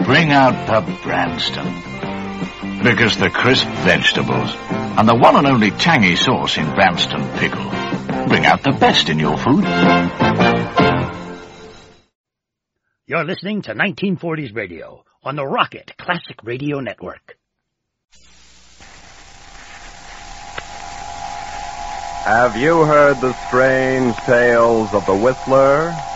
Bring out the Branston. Because the crisp vegetables and the one and only tangy sauce in Branston pickle bring out the best in your food. You're listening to 1940s Radio on the Rocket Classic Radio Network. Have you heard the strange tales of the Whistler?